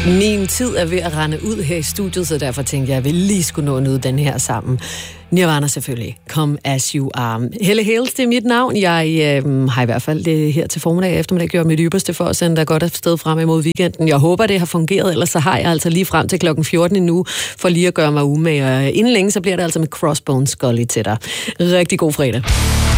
Min tid er ved at rende ud her i studiet, så derfor tænkte jeg, at vi lige skulle nå at nyde den her sammen. Nirvana selvfølgelig. Come as you are. Helle Hales, det er mit navn. Jeg har i hvert fald det her til formiddag og eftermiddag gjort mit ypperste for at sende dig godt afsted frem imod weekenden. Jeg håber, det har fungeret, ellers så har jeg altså lige frem til klokken 14 nu, for lige at gøre mig umage. Og inden længe, så bliver det altså med Crossbones Scully til dig. Rigtig god fredag.